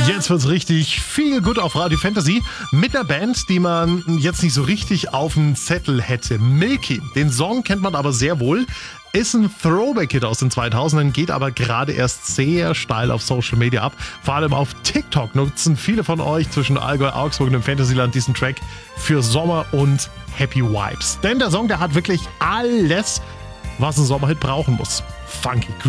Jetzt wird's richtig viel gut auf Radio Fantasy mit einer Band, die man jetzt nicht so richtig auf dem Zettel hätte. Milky. Den Song kennt man aber sehr wohl. Ist ein Throwback-Hit aus den 2000ern, geht aber gerade erst sehr steil auf Social Media ab. Vor allem auf TikTok nutzen viele von euch zwischen Allgäu, Augsburg und dem Fantasyland diesen Track für Sommer und Happy Vibes. Denn der Song, der hat wirklich alles, was ein Sommerhit brauchen muss. Funky,